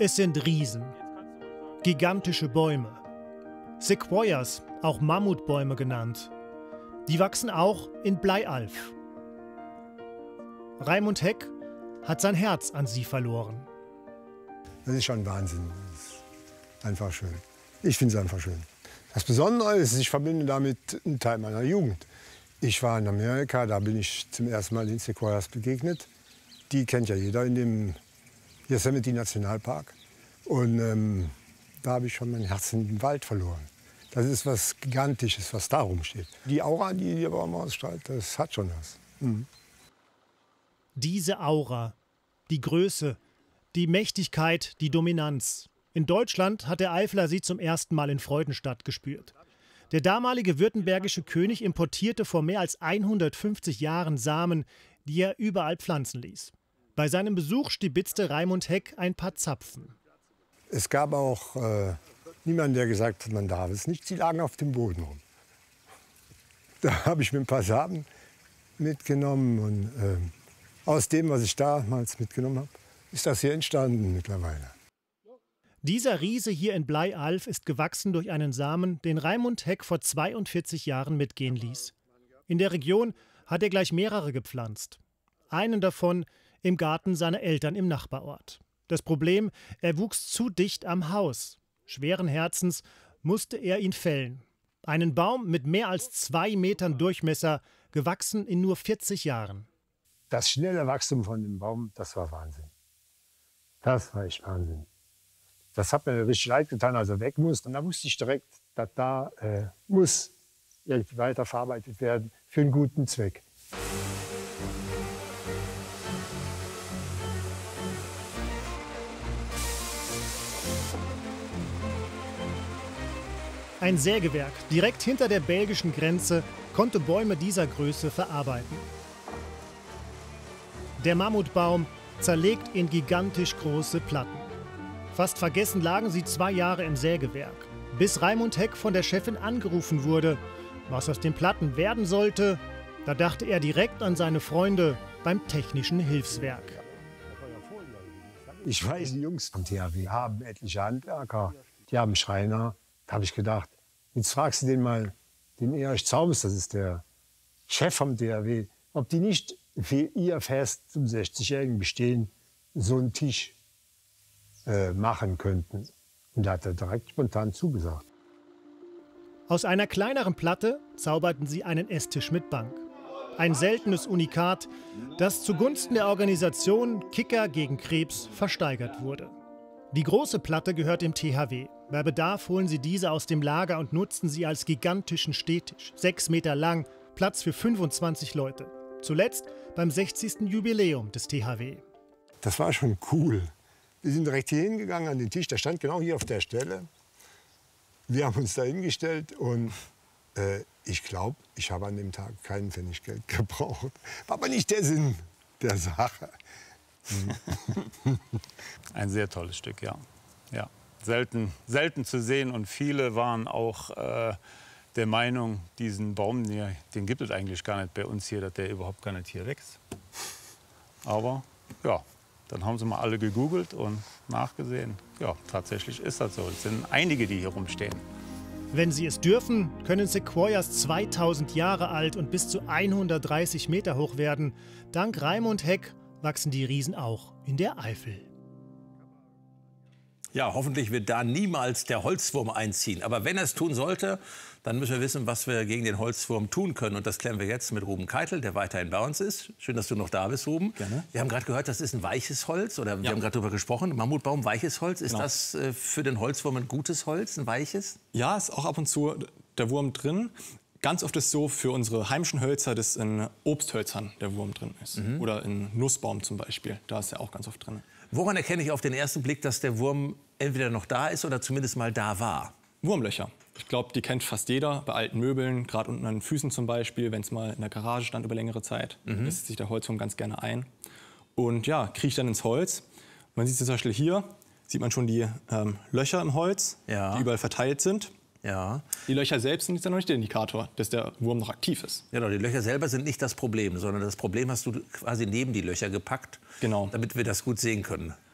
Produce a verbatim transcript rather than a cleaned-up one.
Es sind Riesen, gigantische Bäume. Sequoias, auch Mammutbäume genannt. Die wachsen auch in Bleialf. Raimund Heck hat sein Herz an sie verloren. Das ist schon Wahnsinn. Das ist einfach schön. Ich finde es einfach schön. Das Besondere ist, ich verbinde damit einen Teil meiner Jugend. Ich war in Amerika, da bin ich zum ersten Mal den Sequoias begegnet. Die kennt ja jeder in dem Yosemite Nationalpark. Und ähm, da habe ich schon mein Herz in den Wald verloren. Das ist was Gigantisches, was da rumsteht. Die Aura, die der Baum ausstrahlt, das hat schon was. Mhm. Diese Aura, die Größe, die Mächtigkeit, die Dominanz. In Deutschland hat der Eifler sie zum ersten Mal in Freudenstadt gespürt. Der damalige württembergische König importierte vor mehr als hundertfünfzig Jahren Samen, die er überall pflanzen ließ. Bei seinem Besuch stibitzte Raimund Heck ein paar Zapfen. Es gab auch äh, niemanden, der gesagt hat, man darf es nicht. Sie lagen auf dem Boden rum. Da habe ich mir ein paar Samen mitgenommen. Und äh, aus dem, was ich damals mitgenommen habe, ist das hier entstanden mittlerweile. Dieser Riese hier in Bleialf ist gewachsen durch einen Samen, den Raimund Heck vor zweiundvierzig Jahren mitgehen ließ. In der Region hat er gleich mehrere gepflanzt. Einen davon im Garten seiner Eltern im Nachbarort. Das Problem, er wuchs zu dicht am Haus. Schweren Herzens musste er ihn fällen. Einen Baum mit mehr als zwei Metern Durchmesser, gewachsen in nur vierzig Jahren. Das schnelle Wachstum von dem Baum, das war Wahnsinn. Das war echt Wahnsinn. Das hat mir richtig leid getan, als er weg musste. Und da wusste ich direkt, dass da äh, muss irgendwie weiterverarbeitet werden für einen guten Zweck. Ein Sägewerk direkt hinter der belgischen Grenze konnte Bäume dieser Größe verarbeiten. Der Mammutbaum zerlegt in gigantisch große Platten. Fast vergessen lagen sie zwei Jahre im Sägewerk, bis Raimund Heck von der Chefin angerufen wurde. Was aus den Platten werden sollte, da dachte er direkt an seine Freunde beim Technischen Hilfswerk. Ich weiß, die Jungs vom T H W haben etliche Handwerker, die haben Schreiner. Da habe ich gedacht, jetzt fragst du den mal, den Erich Zaums, das ist der Chef vom T H W, ob die nicht für ihr Fest zum sechzigjährigen Bestehen so einen Tisch äh, machen könnten. Und da hat er direkt spontan zugesagt. Aus einer kleineren Platte zauberten sie einen Esstisch mit Bank. Ein seltenes Unikat, das zugunsten der Organisation Kicker gegen Krebs versteigert wurde. Die große Platte gehört dem T H W. Bei Bedarf holen sie diese aus dem Lager und nutzen sie als gigantischen Stehtisch. Sechs Meter lang, Platz für fünfundzwanzig Leute. Zuletzt beim sechzigsten Jubiläum des T H W. Das war schon cool. Wir sind direkt hier hingegangen an den Tisch, der stand genau hier auf der Stelle. Wir haben uns da hingestellt und äh, ich glaube, ich habe an dem Tag kein Pfennig Geld gebraucht. War aber nicht der Sinn der Sache. Ein sehr tolles Stück, ja. ja. Selten, selten zu sehen und viele waren auch äh, der Meinung, diesen Baum, den, den gibt es eigentlich gar nicht bei uns hier, dass der überhaupt gar nicht hier wächst. Aber ja, dann haben sie mal alle gegoogelt und nachgesehen. Ja, tatsächlich ist das so. Es sind einige, die hier rumstehen. Wenn sie es dürfen, können Sequoias zweitausend Jahre alt und bis zu hundertdreißig Meter hoch werden. Dank Raimund Heck wachsen die Riesen auch in der Eifel. Ja, hoffentlich wird da niemals der Holzwurm einziehen. Aber wenn er es tun sollte, dann müssen wir wissen, was wir gegen den Holzwurm tun können. Und das klären wir jetzt mit Ruben Keitel, der weiterhin bei uns ist. Schön, dass du noch da bist, Ruben. Gerne. Wir haben gerade gehört, das ist ein weiches Holz. Oder wir Ja. haben gerade darüber gesprochen. Mammutbaum, weiches Holz. Ist Genau. das äh, für den Holzwurm ein gutes Holz, ein weiches? Ja, ist auch ab und zu der Wurm drin. Ganz oft ist es so für unsere heimischen Hölzer, dass in Obsthölzern der Wurm drin ist. Mhm. Oder in Nussbaum zum Beispiel. Da ist er auch ganz oft drin. Woran erkenne ich auf den ersten Blick, dass der Wurm entweder noch da ist oder zumindest mal da war? Wurmlöcher. Ich glaube, die kennt fast jeder. Bei alten Möbeln, gerade unten an den Füßen zum Beispiel, wenn es mal in der Garage stand über längere Zeit, mhm. lässt sich der Holzwurm ganz gerne ein. Und ja, kriecht dann ins Holz. Man sieht zum Beispiel hier, sieht man schon die ähm, Löcher im Holz, ja. die überall verteilt sind. Ja. Die Löcher selbst sind jetzt ja noch nicht der Indikator, dass der Wurm noch aktiv ist. Genau, die Löcher selber sind nicht das Problem, sondern das Problem hast du quasi neben die Löcher gepackt, genau. damit wir das gut sehen können.